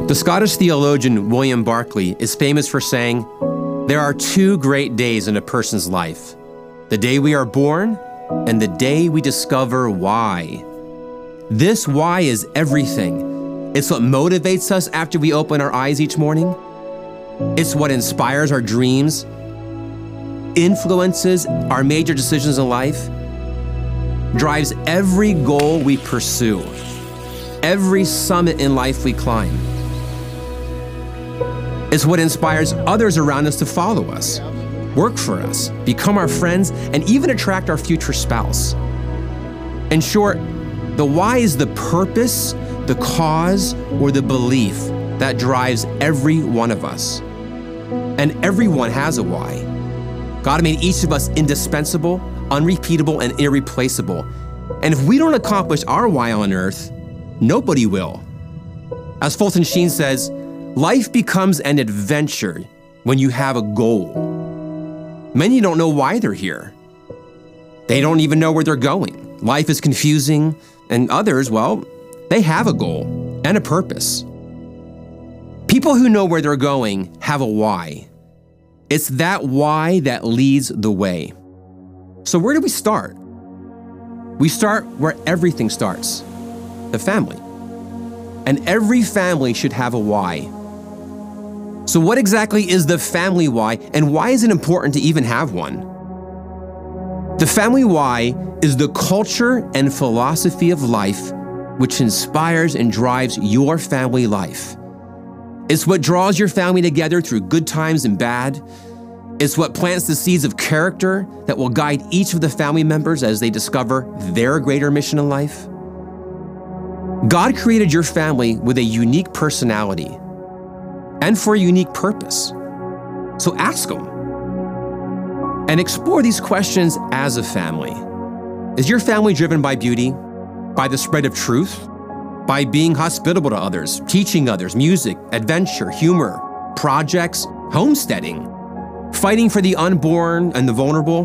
The Scottish theologian William Barclay is famous for saying, "There are two great days in a person's life, the day we are born and the day we discover why." This why is everything. It's what motivates us after we open our eyes each morning. It's what inspires our dreams, influences our major decisions in life, drives every goal we pursue, every summit in life we climb. It's what inspires others around us to follow us, work for us, become our friends, and even attract our future spouse. In short, the why is the purpose, the cause, or the belief that drives every one of us. And everyone has a why. God made each of us indispensable, unrepeatable, and irreplaceable. And if we don't accomplish our why on earth, nobody will. As Fulton Sheen says, life becomes an adventure when you have a goal. Many don't know why they're here. They don't even know where they're going. Life is confusing, and others, well, they have a goal and a purpose. People who know where they're going have a why. It's that why that leads the way. So where do we start? We start where everything starts, the family. And every family should have a why. So what exactly is the family why, and why is it important to even have one? The family why is the culture and philosophy of life which inspires and drives your family life. It's what draws your family together through good times and bad. It's what plants the seeds of character that will guide each of the family members as they discover their greater mission in life. God created your family with a unique personality and for a unique purpose. So ask Him and explore these questions as a family. Is your family driven by beauty, by the spread of truth, by being hospitable to others, teaching others, music, adventure, humor, projects, homesteading, fighting for the unborn and the vulnerable?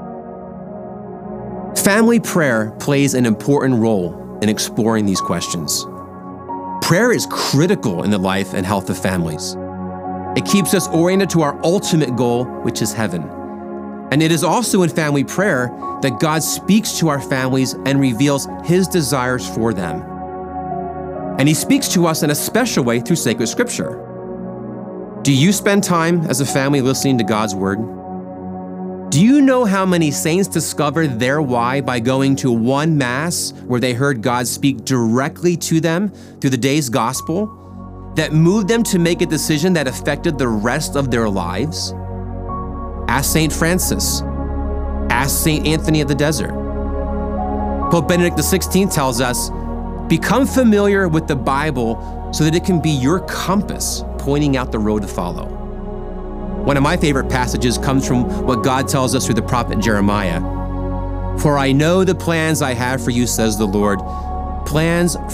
Family prayer plays an important role in exploring these questions. Prayer is critical in the life and health of families. It keeps us oriented to our ultimate goal, which is heaven. And it is also in family prayer that God speaks to our families and reveals His desires for them. And He speaks to us in a special way through sacred scripture. Do you spend time as a family listening to God's word? Do you know how many saints discovered their why by going to one Mass where they heard God speak directly to them through the day's gospel that moved them to make a decision that affected the rest of their lives? Ask St. Francis. Ask St. Anthony of the Desert. Pope Benedict XVI tells us, become familiar with the Bible so that it can be your compass pointing out the road to follow. One of my favorite passages comes from what God tells us through the prophet Jeremiah. For I know the plans I have for you, says the Lord, plans